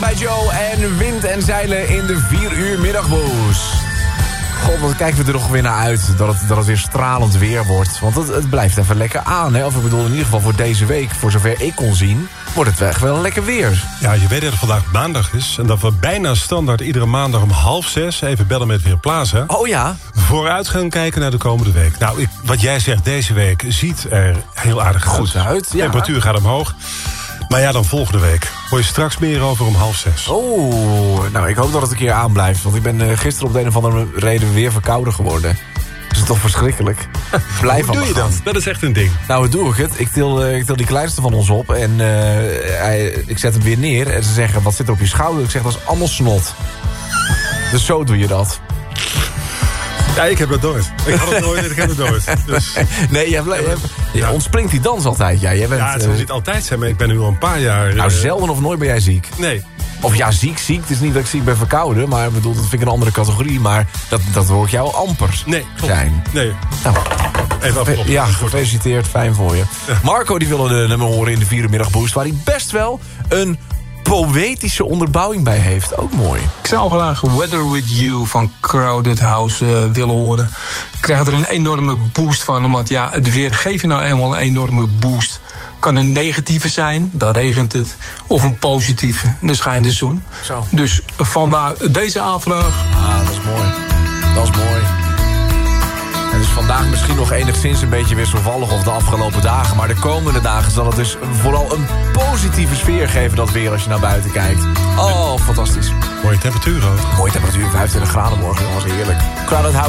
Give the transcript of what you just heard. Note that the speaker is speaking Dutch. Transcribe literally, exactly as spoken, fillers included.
bij Joe en wind en zeilen in de vier uur middagboost. God, wat kijken we er nog weer naar uit dat het, dat het weer stralend weer wordt. Want het, het blijft even lekker aan, hè? Of ik bedoel, in ieder geval voor deze week, voor zover ik kon zien, wordt het echt wel een lekker weer. Ja, je weet dat het vandaag maandag is en dat we bijna standaard iedere maandag om half zes even bellen met Weerplaza. Oh ja? Vooruit gaan kijken naar de komende week. Nou, ik, wat jij zegt, deze week ziet er heel aardig Goed uit, De ja. temperatuur gaat omhoog. Maar ja, dan volgende week hoor je straks meer over om half zes. Oh, nou, ik hoop dat het een keer aanblijft. Want ik ben uh, gisteren op de een of andere reden weer verkouden geworden. Dat is toch verschrikkelijk. Blijf Hoe doe je dat? Dat is echt een ding. Nou, hoe doe ik het? Ik til, uh, ik til die kleinste van ons op en uh, hij, ik zet hem weer neer. En ze zeggen, wat zit er op je schouder? Ik zeg, dat is allemaal snot. Dus zo doe je dat. Ja, ik heb dat nooit. Ik had het nooit en ik heb het nooit. Dus... Nee, jij, jij, jij Ja. ontspringt die dans altijd. Ja, jij bent, Ja, het uh, zal niet altijd zijn, maar ik ben nu al een paar jaar... nou, uh, zelden of nooit ben jij ziek. Nee. Of ja, ziek, ziek. Het is niet dat ik ziek ben verkouden. Maar ik bedoel, dat vind ik een andere categorie. Maar dat, dat hoor ik jou amper Nee, klopt. zijn. Nee. Nou, Even afkloppen. ja, gefeliciteerd. Fijn voor je. Marco die wilde de nummer horen in de vierde middagboost, waar hij best wel een poëtische onderbouwing bij heeft. Ook mooi. Ik zou graag Weather With You van Crowded House uh, willen horen. Ik krijg er een enorme boost van. Omdat ja, het weer geeft je nou eenmaal een enorme boost. Kan een negatieve zijn, dan regent het. Of een positieve, dan schijnt de zon. Zo. Dus vandaar deze aanvraag. Ah, dat is mooi. Dat is mooi. En dus vandaag misschien nog enigszins een beetje wisselvallig of de afgelopen dagen. Maar de komende dagen zal het dus vooral een positieve sfeer geven, dat weer, als je naar buiten kijkt. Oh, fantastisch. Mooie temperatuur ook. Mooie temperatuur, vijfentwintig graden morgen. Dat was heerlijk. Crowded House.